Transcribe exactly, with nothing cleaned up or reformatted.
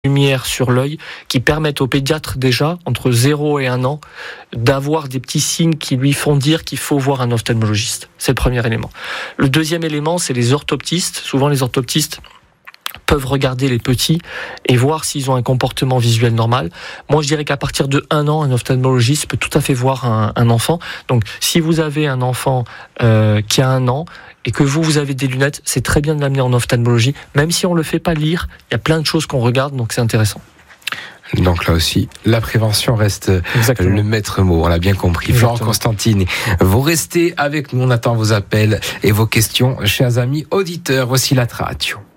lumière sur l'œil qui permettent au pédiatre déjà, entre zéro et un an, d'avoir des petits signes qui lui font dire qu'il faut voir un ophtalmologiste. C'est le premier élément. Le deuxième élément, c'est les orthoptistes. Souvent, les orthoptistes peuvent regarder les petits et voir s'ils ont un comportement visuel normal. Moi, je dirais qu'à partir de un an, un ophtalmologiste peut tout à fait voir un, un enfant. Donc, si vous avez un enfant euh, qui a un an et que vous, vous avez des lunettes, c'est très bien de l'amener en ophtalmologie. Même si on ne le fait pas lire, il y a plein de choses qu'on regarde, donc c'est intéressant. Donc là aussi, la prévention reste Exactement. Le maître mot, on l'a bien compris. Exactement. Florent Constantini, vous restez avec nous, on attend vos appels et vos questions, chers amis auditeurs. Voici la radio.